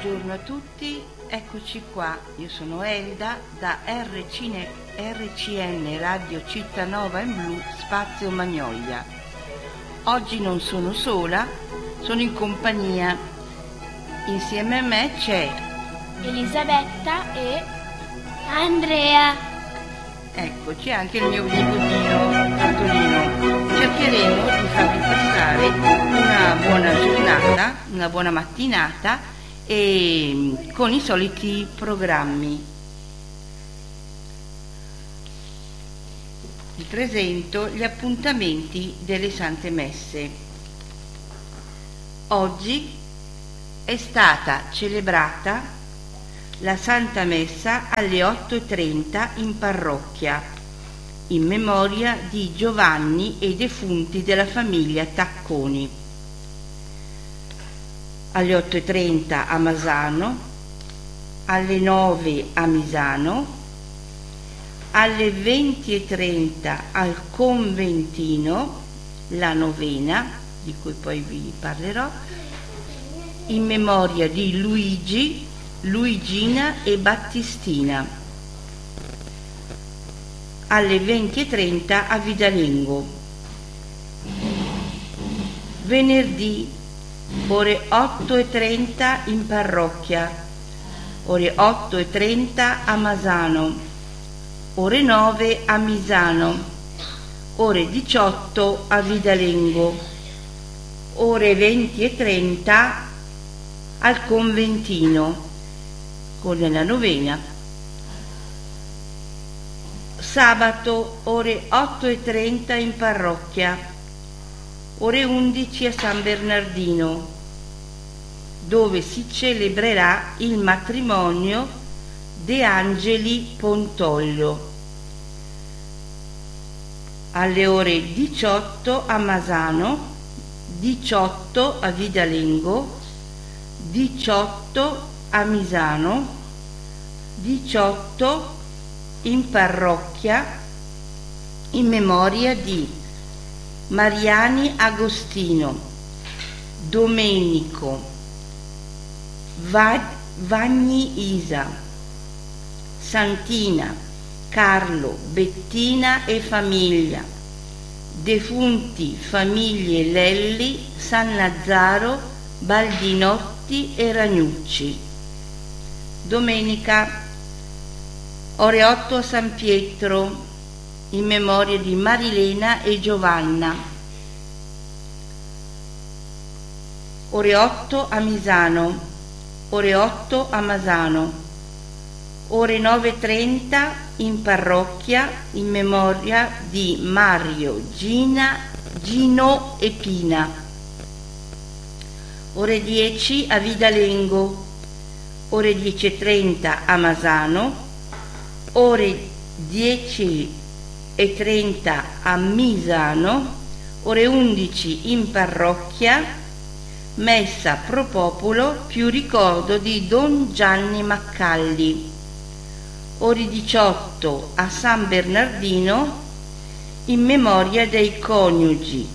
Buongiorno a tutti, eccoci qua, io sono Elda da RCN Radio Cittanova in Blu, Spazio Magnolia. Oggi non sono sola, sono in compagnia. Insieme a me c'è Elisabetta e Andrea. Ecco, c'è anche il mio nipotino Antolino. Cercheremo di farvi passare una buona giornata, una buona mattinata e con i soliti programmi. Vi presento gli appuntamenti delle Sante Messe. Oggi è stata celebrata la Santa Messa alle 8:30 in parrocchia, in memoria di Giovanni e i defunti della famiglia Tacconi. Alle 8:30 a Masano, alle 9 a Misano, alle 20:30 al Conventino, la novena, di cui poi vi parlerò, in memoria di Luigi, Luigina e Battistina. Alle 20:30 a Vidalengo. Venerdì ore 8:30 in parrocchia, ore 8:30 a Masano, ore 9 a Misano, ore 18 a Vidalengo, ore 20:30 al Conventino con la novena. Sabato ore 8:30 in parrocchia, ore 11 a San Bernardino, dove si celebrerà il matrimonio De Angeli Pontollo. Alle ore 18 a Masano, 18 a Vidalengo, 18 a Misano, 18 in parrocchia in memoria di Mariani Agostino, Domenico, Vagni Isa, Santina, Carlo, Bettina e famiglia, defunti famiglie Lelli, San Lazzaro, Baldinotti e Ragnucci. Domenica ore 8 a San Pietro in memoria di Marilena e Giovanna, ore 8 a Misano, ore 8 a Masano, ore 9:30 in parrocchia in memoria di Mario, Gino e Pina, ore 10 a Vidalengo, ore 10:30 a Masano, ore 10:30 a Misano, ore 11 in parrocchia, messa pro popolo più ricordo di Don Gianni Maccalli, ore 18 a San Bernardino in memoria dei coniugi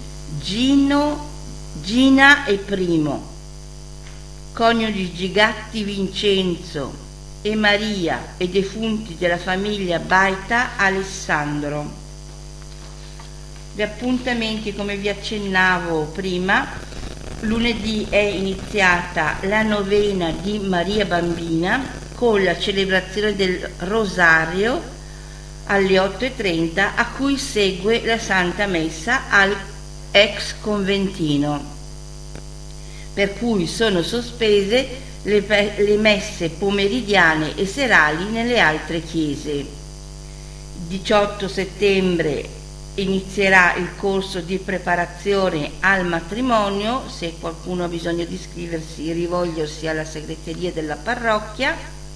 Gina e Primo, coniugi Gigatti Vincenzo e Maria e defunti della famiglia Baita Alessandro. Gli appuntamenti, come vi accennavo prima, lunedì è iniziata la novena di Maria Bambina con la celebrazione del Rosario alle 8:30, a cui segue la Santa Messa al ex conventino, per cui sono sospese le messe pomeridiane e serali nelle altre chiese. Il 18 settembre inizierà il corso di preparazione al matrimonio. Se qualcuno ha bisogno di iscriversi, rivolgersi alla segreteria della parrocchia.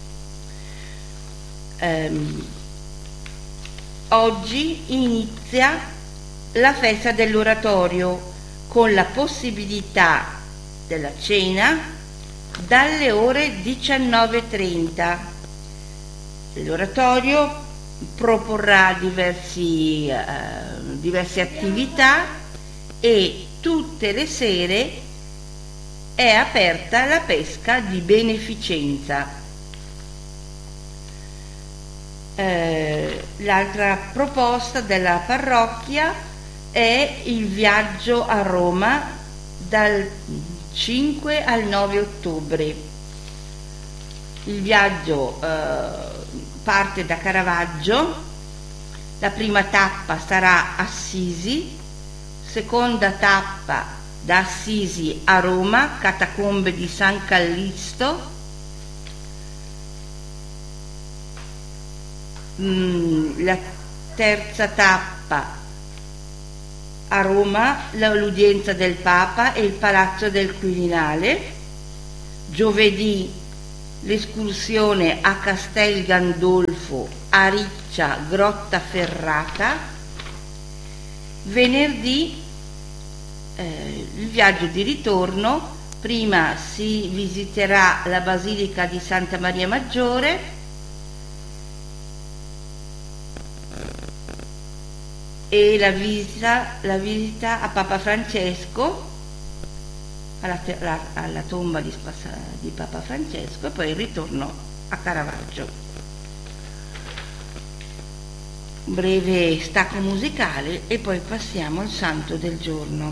Oggi inizia la festa dell'oratorio con la possibilità della cena dalle ore 19:30. L'oratorio proporrà diverse attività e tutte le sere è aperta la pesca di beneficenza. L'altra proposta della parrocchia è il viaggio a Roma dal 5 al 9 ottobre. Il viaggio parte da Caravaggio, la prima tappa sarà Assisi, seconda tappa da Assisi a Roma, catacombe di San Callisto, la terza tappa a Roma, l'udienza del Papa e il Palazzo del Quirinale, giovedì l'escursione a Castel Gandolfo, a Riccia, Grottaferrata, venerdì il viaggio di ritorno. Prima si visiterà la Basilica di Santa Maria Maggiore, e la visita a Papa Francesco, alla tomba di Papa Francesco, e poi il ritorno a Caravaggio. Breve stacco musicale e poi passiamo al santo del giorno.